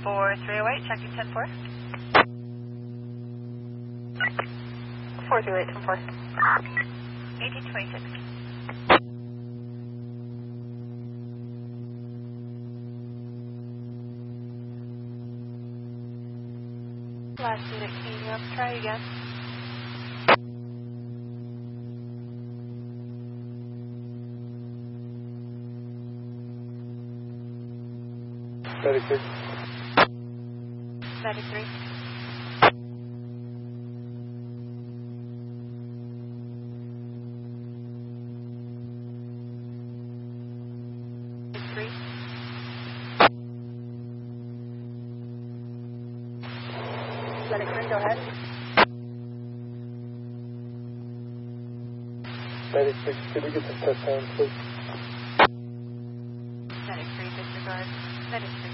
4308, checking 10-4. 438, 10-4. 1826. Last unit, can you try again? Static 3. Static 3. Static 3. Static 3, go ahead. Static 6, could we get some test sounds, please? Static 3, disregard. Static 3.